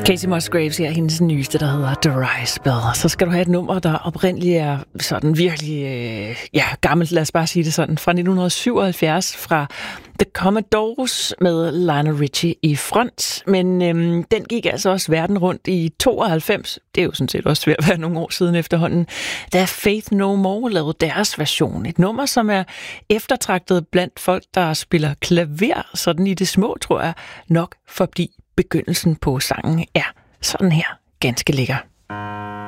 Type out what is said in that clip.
Kacey Musgraves her, hendes nyeste, der hedder The Dry Spell. Så skal du have et nummer, der oprindeligt er sådan virkelig, gammelt, lad os bare sige det sådan, fra 1977, fra The Commodores med Lionel Richie i front. Men den gik altså også verden rundt i 92. Det er jo sådan set også ved at være nogle år siden efterhånden. Da Faith No More lavede deres version. Et nummer, som er eftertragtet blandt folk, der spiller klaver, sådan i det små, tror jeg, nok fordi begyndelsen på sangen er sådan her, ganske lækker.